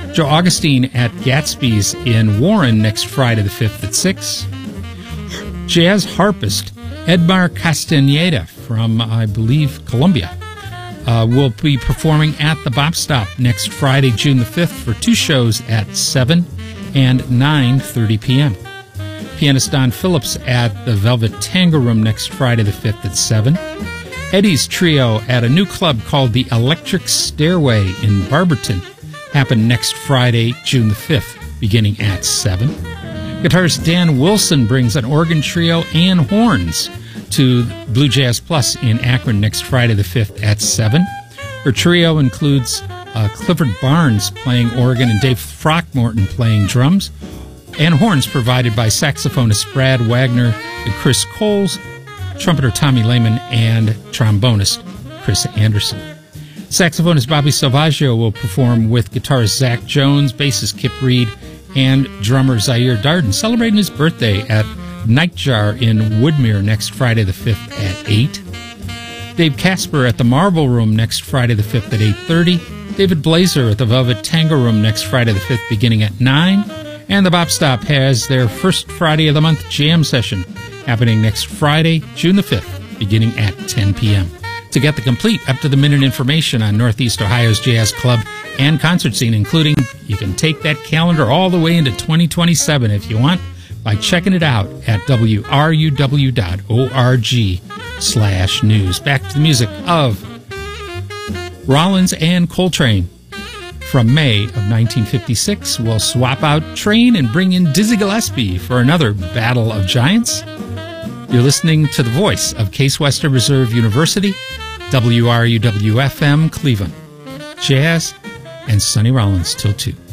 Joe Augustine at Gatsby's in Warren next Friday the 5th at 6. Jazz harpist Edmar Castaneda from, I believe, Colombia will be performing at the Bop Stop next Friday, June the 5th for 2 shows at 7 and 9:30 p.m. Pianist Don Phillips at the Velvet Tango Room next Friday the 5th at 7. Eddie's Trio at a new club called the Electric Stairway in Barberton happen next Friday, June the 5th, beginning at 7. Guitarist Dan Wilson brings an organ trio and horns to Blue Jazz Plus in Akron next Friday the 5th at 7. Her trio includes Clifford Barnes playing organ and Dave Throckmorton playing drums, and horns provided by saxophonist Brad Wagner and Chris Coles, trumpeter Tommy Lehman, and trombonist Chris Anderson. Saxophonist Bobby Salvaggio will perform with guitarist Zach Jones, bassist Kip Reed, and drummer Zaire Darden, celebrating his birthday at Nightjar in Woodmere next Friday the 5th at 8. Dave Casper at the Marble Room next Friday the 5th at 8:30. David Blazer at the Velvet Tango Room next Friday the 5th beginning at 9. And the Bop Stop has their first Friday of the month jam session happening next Friday, June the 5th, beginning at 10 p.m. To get the complete up-to-the-minute information on Northeast Ohio's jazz club and concert scene, including you can take that calendar all the way into 2027 if you want by checking it out at wruw.org/news. Back to the music of Rollins and Coltrane. From May of 1956, we'll swap out Train and bring in Dizzy Gillespie for another Battle of Giants. You're listening to the voice of Case Western Reserve University, WRUW-FM Cleveland. Jazz and Sonny Rollins till 2.